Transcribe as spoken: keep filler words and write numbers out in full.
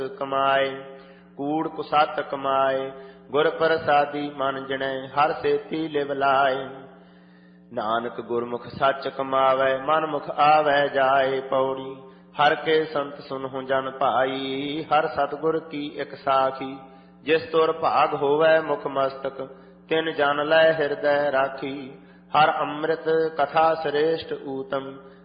ਕਮਾਏ। ਕੂੜ ਕੁਸਤ ਕਮਾਏ ਗੁਰ ਪ੍ਰਸਾਦੀ ਮਨ ਜਣੈ, ਹਰ ਸੇਤੀ ਲਿਵ ਲਾਏ। ਨਾਨਕ ਗੁਰਮੁਖ ਸੱਚ ਕਮਾਵੈ, ਮਨ ਮੁਖ ਆਵੈ ਜਾਏ। ਪੌੜੀ ਹਰ ਕੇ ਸੰਤ ਸੁਨਹੁ ਜਨ ਭਾਈ, ਹਰ ਸਤਿਗੁਰ ਕੀ ਇਕ ਸਾਖੀ। ਜਿਸ ਤੁਰ ਭਾਗ ਹੋਵੈ ਮੁਖ ਮਸਤਕ, ਤਿਨ ਜਨ ਲੈ ਹਿਰਦੈ ਰਾਖੀ। ਹਰ ਅੰਮ੍ਰਿਤ ਕਥਾ ਸ੍ਰੇਸ਼ਟ ਊਤਮ,